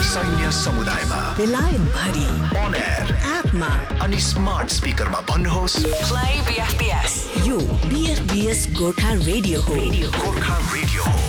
सैन्य समुदायमा बेलायत भरि on air एपमा अनि स्मार्ट स्पिकरमा भन्नुहोस् Play BFBS. यो BFBS गोर्खा रेडियो हो. गोर्खा रेडियो हो।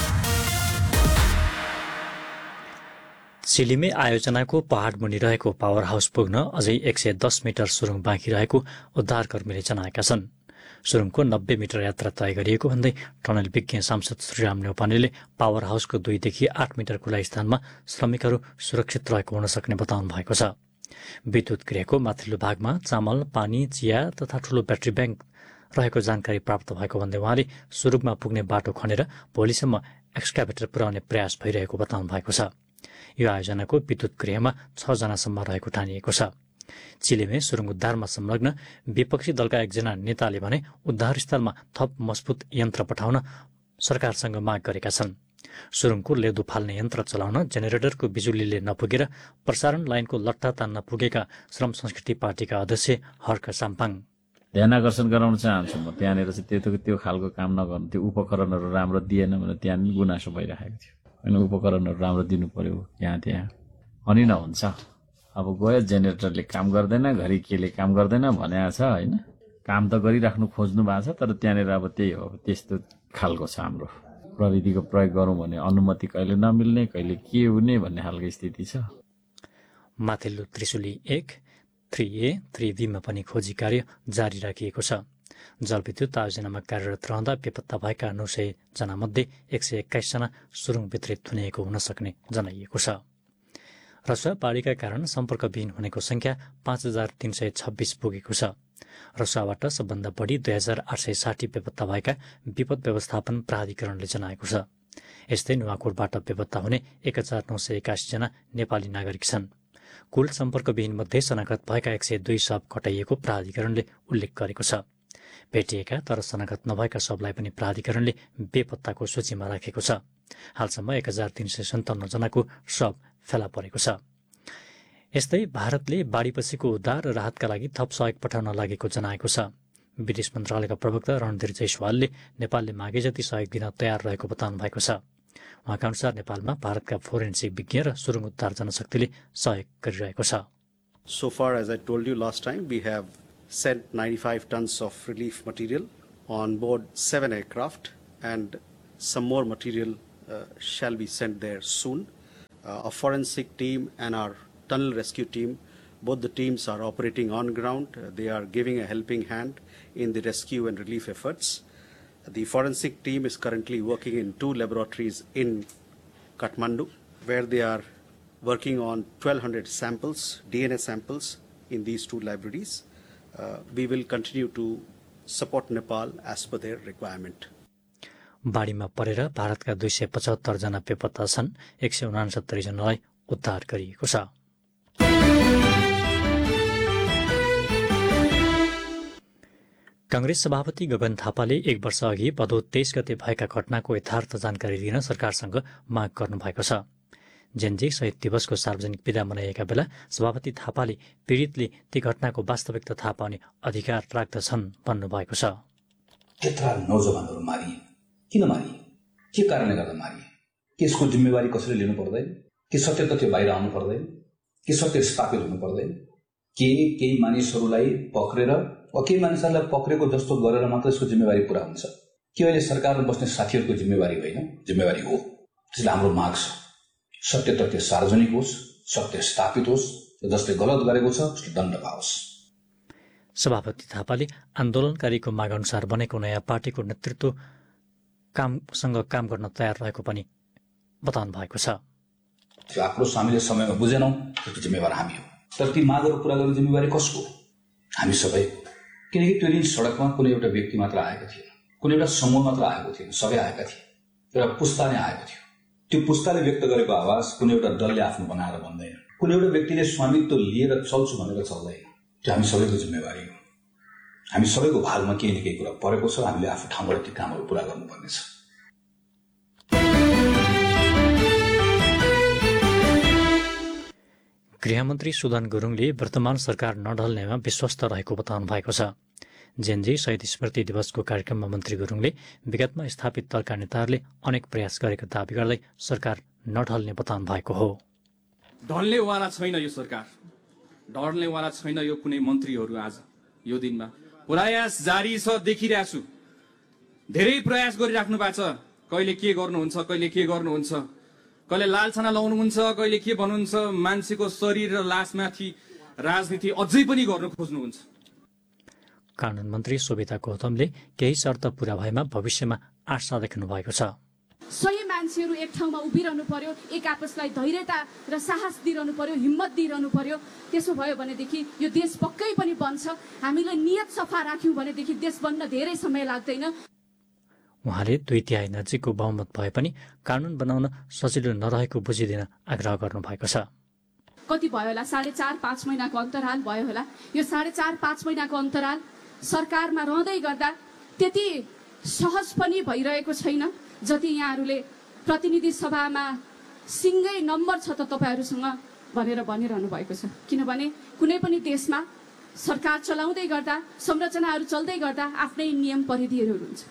चिलीमै आयोजनाको पहाड मुनि रहेको पावर हाउस पुग्न अझै 110 मिटर सुरुङ बाँकी रहेको उद्धारकर्मीले जनाएका छन्। सुरुङको 90 मिटर यात्रा तय गरिएको भन्दै टनल विज्ञ सांसद श्रीराम न्यौपानेले पावर हाउसको 2 देखि 8 मिटर खुला स्थानमा श्रमिकहरू सुरक्षित रहेको हुन सक्ने बताउनु भएको छ। विद्युत गृहको माथिल्लो भागमा चामल, पानी, चिया तथा ठूलो ब्याट्री ब्याङ्क रहेको जानकारी प्राप्त भएको भन्दै उहाँले सुरुङमा पुग्ने बाटो खनेर भोलिसम्म एक्सकाभेटर पुर्याउने प्रयास भइरहेको बताउनु भएको छ। यो आयोजनाको विद्युत गृहमा 6 जनासम्म रहेको ठानिएको छ। चिलेमै सुरुङ उद्धारमा संलग्न विपक्षी दलका एकजना नेताले भने उद्धार स्थलमा थप मजबुत यन्त्र पठाउन सरकारसँग माग गरेका छन्। सुरुङको लेदो फाल्ने यन्त्र चलाउन जेनेरेटरको बिजुलीले नपुगेर प्रसारण लाइनको लट्टा तान्न पुगेका श्रम संस्कृति पार्टीका अध्यक्ष हर्क साम्पाङ ध्यान आकर्षण गराउन चाहन्छु। म त्यहाँनिर चाहिँ त्यो खालको काम नगर्नु, त्यो उपकरणहरू राम्रो दिएन भने त्यहाँ नि गुनासो भइरहेको थियो। होइन, उपकरणहरू राम्रो दिनु पर्यो त्यहाँ अनि नहुन्छ। अब गयो जेनेरेटरले काम गर्दैन, घरि केले काम गर्दैन भने छ होइन। काम त गरिराख्नु खोज्नु भएको छ, तर त्यहाँनिर अब त्यही हो, त्यस्तो खालको छ हाम्रो। प्रविधिको प्रयोग गरौँ भने अनुमति कहिले नमिल्ने, कहिले के हुने भन्ने खालको स्थिति छ। माथिल्लो त्रिशुली 1, 3A, 3B मा पनि खोजी कार्य जारी राखिएको छ। जलविद्युत आयोजनामा कार्यरत रहँदा बेपत्ता भएका 900 जना मध्ये 121 जना सुरुङभित्रै थुनिएको हुन सक्ने जनाइएको छ। रसुवा बाढीका कारण सम्पर्कविहीन हुनेको संख्या 5326 पुगेको छ। रसुवाबाट सबभन्दा बढी 2860 बेपत्ता भएका विपद व्यवस्थापन प्राधिकरणले जनाएको छ। यस्तै नुवाकोटबाट बेपत्ता हुने 1981 जना नेपाली नागरिक छन्। कुल सम्पर्कविहीन मध्ये शनाखत भएका 102 शव कटाइएको प्राधिकरणले उल्लेख गरेको छ। भेटिएका तर शनाखत नभएका शवलाई पनि प्राधिकरणले बेपत्ताको सूचीमा राखेको छ। हालसम्म 1357 जनाको शव फेला परेको छ। यस्तै भारतले बाढीपछिको उद्धार र राहतका लागि थप सहयोग पठाउन लागेको जनाएको छ। विदेश मन्त्रालयका प्रवक्ता रणधीर जयसवालले नेपालले मागे जति सहयोग दिन तयार रहेको बताउनु भएको छ। उहाँका अनुसार नेपालमा भारतका फोरेन्सिक विज्ञ र सुरुङ उद्धार जनशक्तिले सहयोग गरिरहेको छ। So far, as I told you last time, we have sent 95 tons of relief material on board 7 aircraft, and some more material shall be sent there soon. A forensic team and our tunnel rescue team, both the teams are operating on ground. They are giving a helping hand in the rescue and relief efforts. The forensic team is currently working in 2 laboratories in Kathmandu, where they are working on 1200 samples, DNA samples in these 2 libraries. We will continue to support Nepal as per their requirement. बाढीमा परेर भारतका 275 जना बेपत्ता छन्। 169 जनालाई उद्धार गरिएको छ। कांग्रेस सभापति गगन थापाले 1 वर्ष अघि भदौ 23 गते भएका घटनाको यथार्थ जानकारी दिन सरकारसँग माग गर्नुभएको छ। जेनजी शहीद दिवसको सार्वजनिक विदा मनाइएका बेला सभापति थापाले पीडितले ती घटनाको वास्तविकता थाहा पाउने अधिकार राख्दछन् भन्नुभएको छ। त्यत्रा नौजवानहरू मारिए, किन मारिए, के कारणले गर्दा मारिए, के यसको जिम्मेवारी कसैले लिनु पर्दैन, के सत्य तथ्य बाहिर आउनु पर्दैन, के सत्य स्थापित हुनु पर्दैन, के केही मानिसहरूलाई पक्रेर वा केही मानिसहरूलाई पक्रेको जस्तो गरेर मात्र यसको जिम्मेवारी पूरा हुन्छ, के अहिले सरकारमा बस्ने साथीहरूको जिम्मेवारी होइन, जिम्मेवारी हो। त्यसले हाम्रो माग छ, सत्य तथ्य सार्वजनिक होस्, सत्य स्थापित होस्, जसले गलत गरेको छ उसले दण्ड पाओस्। सभापति थापाले आन्दोलनकारीको माग अनुसार बनेको नयाँ पार्टीको नेतृत्व कामसँग काम गर्न तयार रहेको पनि बताउनु भएको छ। त्यो आक्रोश हामीले समयमा बुझेनौं, त्यसको जिम्मेवार हामी हो। तर ती मागहरू पूरा गर्ने जिम्मेवारी कसको? हामी सबै। किनकि त्यो दिन सडकमा कुनै एउटा व्यक्ति मात्र आएको थिएन, कुनै एउटा समूह मात्र आएको थिएन, सबै आएका थिए। एउटा पुस्ता नै आएको थियो। त्यो पुस्ताले व्यक्त गरेको आवाज कुनै एउटा दलले आफ्नो बनाएर भन्दैन, कुनै एउटा व्यक्तिले स्वामित्व लिएर चल्छु भनेर चल्दैन। त्यो हामी सबैको जिम्मेवारी हो। हामी सबैको भागमा केही न केही कुरा परेको छ। हामीले आफ्नो ठाउँबाट ती कामहरू पूरा गर्नुपर्नेछ। गृहमन्त्री सुदन गुरुङले वर्तमान सरकार नढल्नेमा विश्वस्त रहेको बताउनु भएको छ। जेनजी शहीद स्मृति दिवसको कार्यक्रममा मन्त्री गुरुङले विगतमा स्थापित दलका नेताहरूले अनेक प्रयास गरेको दावी गर्दै सरकार नढल्ने बताउनु भएको हो। ढल्नेवाला छैन यो सरकार, ढल्नेवाला छैन यो कुनै मन्त्रीहरू। आज यो दिनमा प्रयास जारी छ, देखिरहेको छु। धेरै प्रयास गरिराख्नु भएको छ, कहिले के गर्नुहुन्छ, कहिले के गर्नुहुन्छ, कहिले लालछना लाउनुहुन्छ, कहिले के भन्नुहुन्छ। मान्छेको शरीर र लासमाथि राजनीति अझै पनि गर्न खोज्नुहुन्छ। कानून मन्त्री शोभिता गौतमले केही शर्त पूरा भएमा भविष्यमा आशा देख्नु भएको छ। सही मान्छेहरू एक ठाउँमा उभिरहनु पर्यो, एक आपसलाई धैर्यता र साहस दिइरहनु पर्यो, हिम्मत दिइरहनु पर्यो। त्यसो भयो भनेदेखि यो देश पक्कै पनि बन्छ। हामीले नियत सफा राख्यौँ भनेदेखि देश बन्न धेरै समय लाग्दैन। उहाँले 2/3 नजिकको बहुमत भए पनि कानून बनाउन सजिलो नरहेको बुझिदिन आग्रह गर्नु भएको छ। कति भयो होला, 4.5-5 महिनाको अन्तराल भयो होला। यो 4.5-5 महिनाको अन्तराल सरकारमा रहँदै गर्दा त्यति सहज पनि भइरहेको छैन जति यहाँहरूले प्रतिनिधि सभामा सिङ्गै नम्बर छ त तपाईँहरूसँग भनेर भनिरहनु भएको छ। किनभने कुनै पनि देशमा सरकार चलाउँदै गर्दा, संरचनाहरू चल्दै गर्दा आफ्नै नियम परिधिहरू हुन्छ।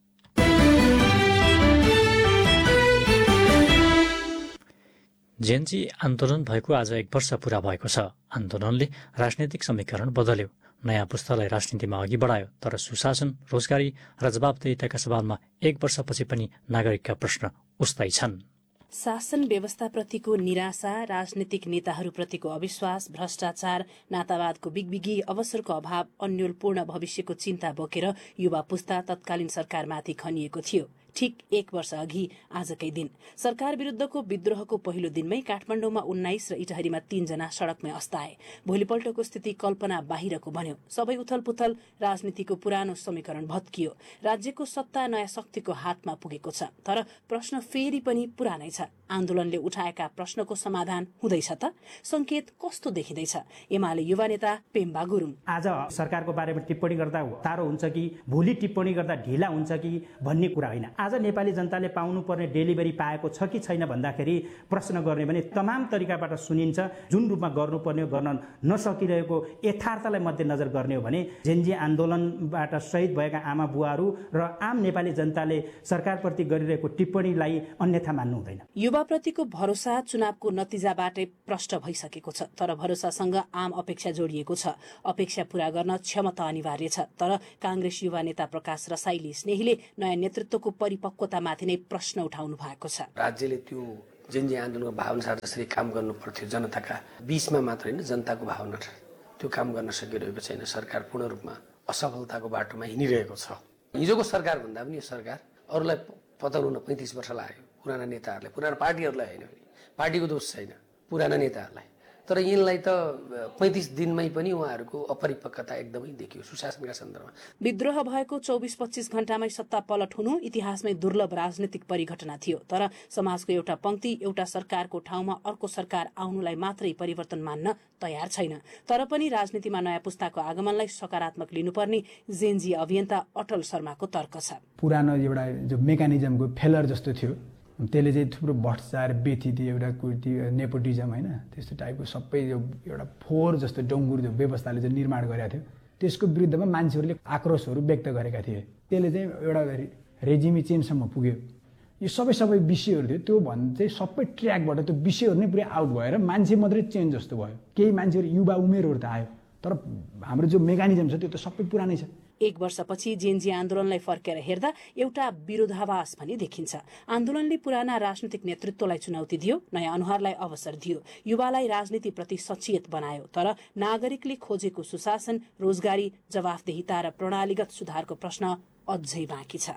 जेनजी आन्दोलन भएको आज 1 वर्ष पूरा भएको छ। आन्दोलनले राजनैतिक समीकरण बदल्यो, नयाँ पुस्तालाई राजनीतिमा अघि बढायो। तर सुशासन, रोजगारी र जवाबदेहिताका सवालमा 1 वर्षपछि पनि नागरिकका प्रश्न उस्तै छन्। शासन व्यवस्थाप्रतिको निराशा, राजनीतिक नेताहरूप्रतिको अविश्वास, भ्रष्टाचार, नातावादको बिगबिगी, अवसरको अभाव, अन्योलपूर्ण भविष्यको चिन्ता बोकेर युवा पुस्ता तत्कालीन सरकारमाथि खनिएको थियो। ठिक 1 वर्ष अघि आजकै दिन सरकार विरुद्धको विद्रोहको पहिलो दिनमै काठमाडौँमा 19 र इटहरीमा 3 जना सड़कमै अस्ताए। भोलिपल्टको स्थिति कल्पना बाहिरको बन्यो। सबै उथलपुथल, राजनीतिको पुरानो समीकरण भत्कियो। राज्यको सत्ता नयाँ शक्तिको हातमा पुगेको छ। तर प्रश्न फेरि पनि पुरानै छ। आन्दोलनले उठाएका प्रश्नको समाधान हुँदैछ त? संकेत कस्तो देखिँदैछ? एमाले युवा नेता पेम्बा गुरुङ। आज सरकारको बारेमा टिप्पणी गर्दा टाढो हुन्छ कि भोलि टिप्पणी गर्दा ढिला हुन्छ कि भन्ने कुरा होइन। आज नेपाली जनताले पाउनुपर्ने डेलिभरी पाएको छ कि छैन भन्दाखेरि प्रश्न गर्ने भने तमाम तरिकाबाट सुनिन्छ। जुन रूपमा गर्नुपर्ने गर्न नसकिरहेको यथार्थलाई मध्यनजर गर्ने हो भने जेनजी आन्दोलनबाट शहीद भएका आमा बुवाहरू र आम नेपाली जनताले सरकारप्रति गरिरहेको टिप्पणीलाई अन्यथा मान्नु हुँदैन। युवाप्रतिको भरोसा चुनावको नतिजाबाटै प्रष्ट भइसकेको छ। तर भरोसासँग आम अपेक्षा जोडिएको छ। अपेक्षा पूरा गर्न क्षमता अनिवार्य छ। तर कांग्रेस युवा नेता प्रकाश रसाइली स्नेहीले नयाँ नेतृत्वको परिपक्वतामाथि नै प्रश्न उठाउनु भएको छ। राज्यले त्यो जेनजी आन्दोलनको भावनासाथ जसरी काम गर्नु पर्थ्यो, जनताका बीचमा मात्र होइन, जनताको भावना त्यो काम गर्न सकिरहेको छैन। सरकार पूर्ण रूपमा असफलताको बाटोमा हिँडिरहेको छ। हिजोको सरकार भन्दा पनि यो सरकार अरूलाई पताउन 35 वर्ष लाग्यो। पुराना नेताहरूलाई, पुराना पार्टीहरूलाई होइन, पार्टीको दोष छैन, पुराना नेताहरूलाई। तर यिनलाई त 35 दिनमै पनि उहाँहरूको अपरिपक्वता एकदमै देखियो सुशासनका सन्दर्भमा। विद्रोह भएको 24-25 घण्टामै सत्ता पलट हुनु इतिहासमै दुर्लभ राजनीतिक परिघटना थियो। तर समाजको एउटा पंक्ति एउटा सरकारको ठाउँमा अर्को सरकार आउनुलाई मात्रै परिवर्तन मान्न तयार छैन। तर पनि राजनीतिमा नयाँ पुस्ताको आगमनलाई सकारात्मक लिनुपर्ने जेनजी अभियन्ता अटल शर्माको तर्क छ। पुरानो एउटा जो मेकानिजमको फेलर जस्तो थियो, त्यसले चाहिँ थुप्रो भ्रष्टाचार, बेथिति, एउटा कुर्ती, नेपोटिजम होइन, त्यस्तो टाइपको सबै एउटा फोहोर जस्तो डङ्गुर जो व्यवस्थाले चाहिँ निर्माण गरेका थियो, त्यसको विरुद्धमा मान्छेहरूले आक्रोशहरू व्यक्त गरेका थिए। त्यसले चाहिँ एउटा रेजिमी चेन्जसम्म पुग्यो। यो सबै विषयहरू थियो, त्यो भन्दा चाहिँ सबै ट्र्याकबाट त्यो विषयहरू नै पुरै आउट भएर मान्छे मात्रै चेन्ज जस्तो भयो। केही मान्छेहरू युवा उमेरहरू त आयो, तर हाम्रो जो मेकानिजम छ त्यो त सबै पुरानै छ। 1 वर्षपछि जेनजी आन्दोलनलाई फर्केर हेर्दा एउटा विरोधाभास पनि देखिन्छ। आन्दोलनले पुराना राजनीतिक नेतृत्वलाई चुनौती दियो, नयाँ अनुहारलाई अवसर दियो, युवालाई राजनीतिप्रति सचेत बनायो। तर नागरिकले खोजेको सुशासन, रोजगारी, जवाफदेहिता र प्रणालीगत सुधारको प्रश्न अझै बाँकी छ।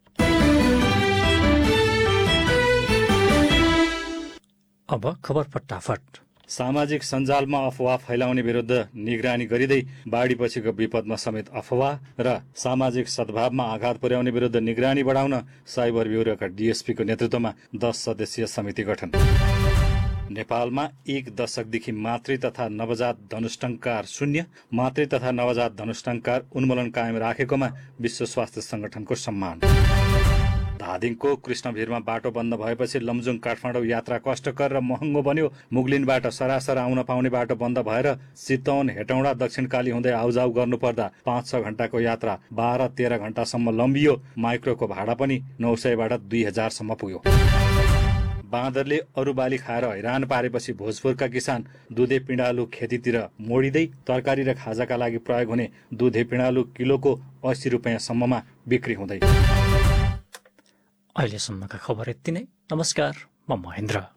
अब खबर फटाफट। सामाजिक सञ्जालमा अफवाह फैलाउने विरुद्ध निगरानी गरिँदै बाढीपछिको विपदमा समेत अफवाह र सामाजिक सद्भावमा आघात पुर्याउने विरुद्ध निगरानी बढाउन साइबर ब्युरोका डीएसपीको नेतृत्वमा 10 सदस्यीय समिति गठन। नेपालमा 1 दशकदेखि मातृ तथा नवजात धनुष्टङ्कार शून्य, मातृ तथा नवजात धनुष्टङ्कार उन्मूलन कायम राखेकोमा विश्व स्वास्थ्य संगठनको सम्मान। धादिङको कृष्णभिरमा बाटो बन्द भएपछि लमजुङ काठमाडौँ यात्रा कष्टकर र महँगो बन्यो। मुगलिनबाट सरासर आउन पाउने बाटो बन्द भएर चितवन, हेटौँडा, दक्षिणकाली हुँदै आउजाउ गर्नुपर्दा 5-6 घण्टाको यात्रा 12-13 घण्टासम्म लम्बियो। माइक्रोको भाडा पनि 900बाट 2000 सम्म पुग्यो। बाँदरले अरू बाली खाएर हैरान पारेपछि भोजपुरका किसान दुधे पिँडालु खेतीतिर मोडिँदै तरकारी र खाजाका लागि प्रयोग हुने दुधे पिँडालु किलोको 80 रुपियाँसम्ममा बिक्री हुँदै। अहिलेसम्मका खबर यति नै। नमस्कार, म महेन्द्र।